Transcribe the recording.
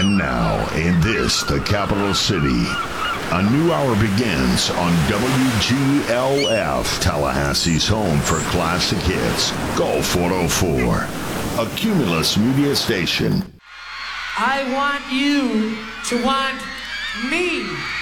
And now, in this, the capital city, a new hour begins on WGLF, Tallahassee's home for classic hits, Gulf 104, a Cumulus media station. I want you to want me.